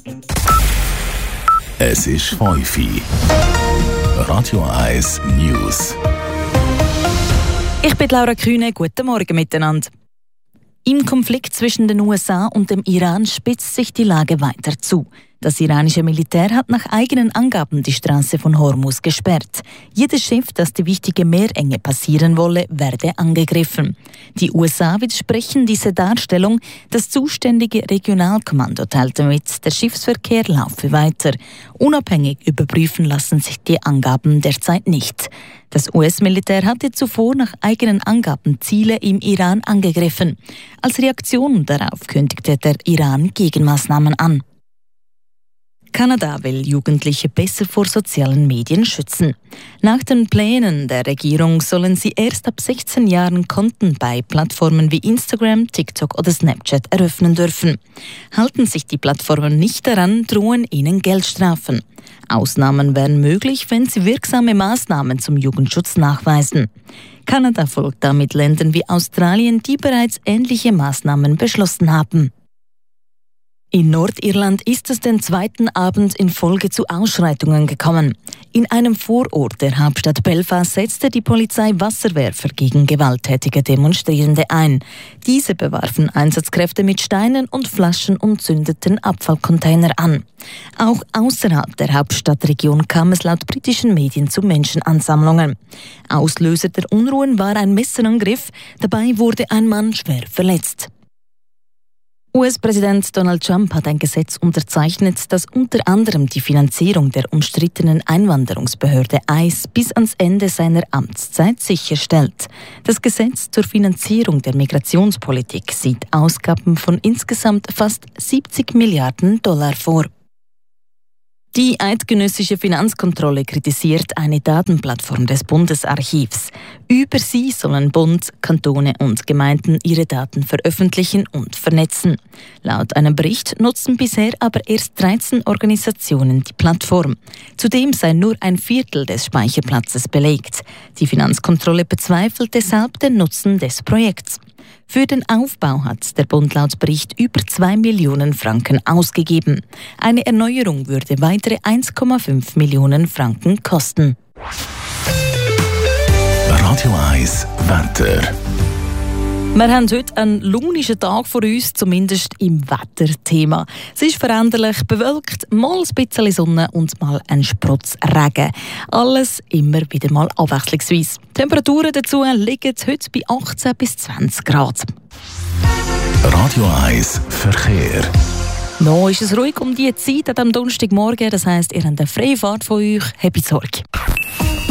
Es ist 5 Uhr. Radio 1 News. Ich bin Laura Kühne. Guten Morgen miteinander. Im Konflikt zwischen den USA und dem Iran spitzt sich die Lage weiter zu. Das iranische Militär hat nach eigenen Angaben die Straße von Hormuz gesperrt. Jedes Schiff, das die wichtige Meerenge passieren wolle, werde angegriffen. Die USA widersprechen diese Darstellung. Das zuständige Regionalkommando teilte mit, der Schiffsverkehr laufe weiter. Unabhängig überprüfen lassen sich die Angaben derzeit nicht. Das US-Militär hatte zuvor nach eigenen Angaben Ziele im Iran angegriffen. Als Reaktion darauf kündigte der Iran Gegenmaßnahmen an. Kanada will Jugendliche besser vor sozialen Medien schützen. Nach den Plänen der Regierung sollen sie erst ab 16 Jahren Konten bei Plattformen wie Instagram, TikTok oder Snapchat eröffnen dürfen. Halten sich die Plattformen nicht daran, drohen ihnen Geldstrafen. Ausnahmen wären möglich, wenn sie wirksame Maßnahmen zum Jugendschutz nachweisen. Kanada folgt damit Ländern wie Australien, die bereits ähnliche Maßnahmen beschlossen haben. In Nordirland ist es den zweiten Abend in Folge zu Ausschreitungen gekommen. In einem Vorort der Hauptstadt Belfast setzte die Polizei Wasserwerfer gegen gewalttätige Demonstrierende ein. Diese bewarfen Einsatzkräfte mit Steinen und Flaschen und zündeten Abfallcontainer an. Auch außerhalb der Hauptstadtregion kam es laut britischen Medien zu Menschenansammlungen. Auslöser der Unruhen war ein Messerangriff, dabei wurde ein Mann schwer verletzt. US-Präsident Donald Trump hat ein Gesetz unterzeichnet, das unter anderem die Finanzierung der umstrittenen Einwanderungsbehörde ICE bis ans Ende seiner Amtszeit sicherstellt. Das Gesetz zur Finanzierung der Migrationspolitik sieht Ausgaben von insgesamt fast 70 Milliarden Dollar vor. Die eidgenössische Finanzkontrolle kritisiert eine Datenplattform des Bundesarchivs. Über sie sollen Bund, Kantone und Gemeinden ihre Daten veröffentlichen und vernetzen. Laut einem Bericht nutzen bisher aber erst 13 Organisationen die Plattform. Zudem sei nur ein Viertel des Speicherplatzes belegt. Die Finanzkontrolle bezweifelt deshalb den Nutzen des Projekts. Für den Aufbau hat der Bund laut Bericht über 2 Millionen Franken ausgegeben. Eine Erneuerung würde weitere 1,5 Millionen Franken kosten. Radio 1 Wetter. Wir haben heute einen launischen Tag vor uns, zumindest im Wetterthema. Es ist veränderlich, bewölkt, mal ein bisschen Sonne und mal ein Sprotz Regen. Alles immer wieder mal abwechslungsweise. Die Temperaturen dazu liegen heute bei 18 bis 20 Grad. Radio 1 Verkehr. Noch ist es ruhig um diese Zeit am Donnerstagmorgen, das heisst, ihr habt eine freie Fahrt von euch. Habt Sorge.